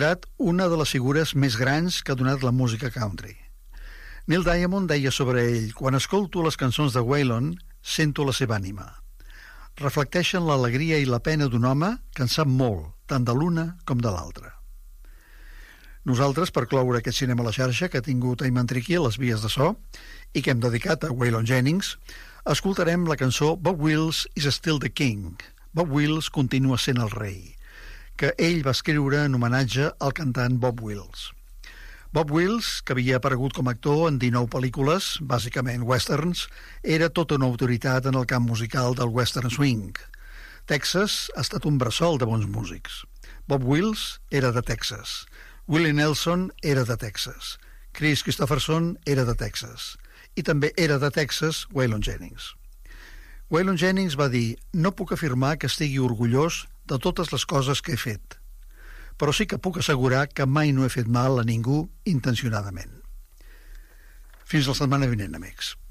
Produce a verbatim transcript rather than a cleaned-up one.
considerat una de les figures més grans que ha donat la música country. Neil Diamond deia sobre ell: quan escolto les cançons de Waylon, sento la seva ànima. Reflecteixen l'alegria i la pena d'un home que en sap molt, tant de l'una com de l'altra. Nosaltres, per cloure aquest cinema a la xarxa que ha tingut Ayman Triqui a les vies de so i que hem dedicat a Waylon Jennings, escoltarem la cançó Bob Wills is Still the King. Bob Wills continua sent el rei, que ell va escriure en homenatge al cantant Bob Wills. Bob Wills, que havia aparegut com a actor en dinou pel·lícules, bàsicament westerns, era tota una autoritat en el camp musical del western swing. Texas ha estat un bressol de bons músics. Bob Wills era de Texas. Willie Nelson era de Texas. Chris Christopherson era de Texas. I també era de Texas Waylon Jennings. Waylon Jennings va dir: no puc afirmar que estigui orgullós de totes les coses que he fet, però sí que puc assegurar que mai no he fet mal a ningú intencionadament. Fins la setmana vinent, amics.